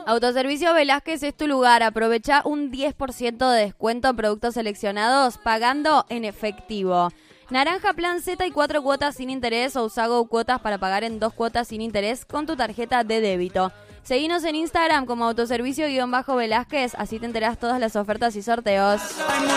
Autoservicio Velázquez es tu lugar. Aprovecha un 10% de descuento en productos seleccionados pagando en efectivo. Naranja Plan Z y 4 cuotas sin interés o usa Go Cuotas para pagar en 2 cuotas sin interés con tu tarjeta de débito. Seguinos en Instagram como autoservicio-Velázquez, así te enterás todas las ofertas y sorteos.